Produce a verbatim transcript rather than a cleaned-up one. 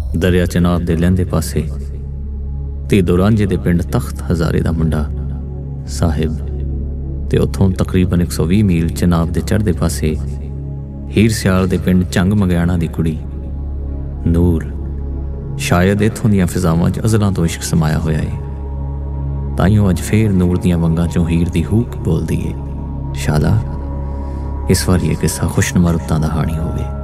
ਦਰਿਆ ਚਨਾਬ ਦੇ ਲਹਿੰਦੇ ਪਾਸੇ ਧੀਦੋ ਰਾਂਝੇ ਦੇ ਪਿੰਡ ਤਖਤ ਹਜ਼ਾਰੇ ਦਾ ਮੁੰਡਾ ਸਾਹਿਬ ਤੇ ਉੱਥੋਂ ਤਕਰੀਬਨ ਇੱਕ ਸੌ ਵੀਹ ਮੀਲ ਚਨਾਬ ਦੇ ਚੜ੍ਹਦੇ ਪਾਸੇ ਹੀਰ ਸਿਆਲ ਦੇ ਪਿੰਡ ਝੰਗ ਮਗਿਆਣਾ ਦੀ ਕੁੜੀ ਨੂਰ। ਸ਼ਾਇਦ ਇੱਥੋਂ ਦੀਆਂ ਫਿਜ਼ਾਵਾਂ 'ਚ ਅਜ਼ਲਾਂ ਤੋਂ ਇਸ਼ਕ ਸਮਾਇਆ ਹੋਇਆ ਏ, ਤਾਈਓ ਅੱਜ ਫੇਰ ਨੂਰ ਦੀਆਂ ਵੰਗਾਂ 'ਚੋਂ ਹੀਰ ਦੀ ਹੂਕ ਬੋਲਦੀ ਏ। ਸ਼ਾਲਾ ਇਸ ਵਾਰੀ ਇਹ ਕਿੱਸਾ ਖੁਸ਼ਨੁਮਾ ਰੁੱਤਾਂ ਦਾ ਹਾਣੀ ਹੋਵੇ।